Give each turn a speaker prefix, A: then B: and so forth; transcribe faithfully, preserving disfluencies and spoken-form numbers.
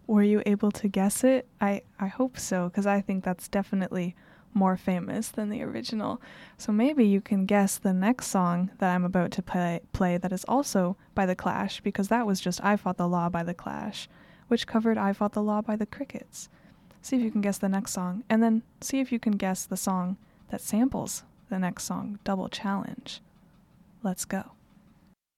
A: Were you able to guess it? I, I hope so, because I think that's definitely more famous than the original. So maybe you can guess the next song that I'm about to play, play that is also by The Clash, because that was just I Fought the Law by The Clash, which covered I Fought the Law by the Crickets. See if you can guess the next song, and then see if you can guess the song that samples the next song, Double Challenge. Let's go.